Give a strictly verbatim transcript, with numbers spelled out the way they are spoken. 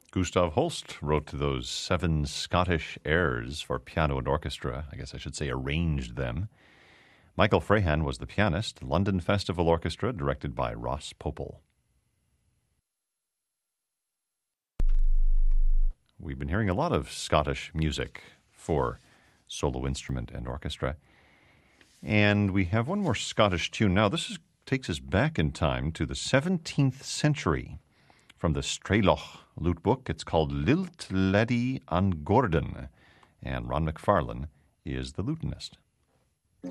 Gustav Holst wrote those seven Scottish airs for piano and orchestra. I guess I should say arranged them. Michael Frahan was the pianist. London Festival Orchestra, directed by Ross Popel. We've been hearing a lot of Scottish music for solo instrument and orchestra. And we have one more Scottish tune now. This is, takes us back in time to the seventeenth century. From the Strailoch lute book, it's called Lilt Leddy an Gordon, and Ron McFarlane is the lutenist.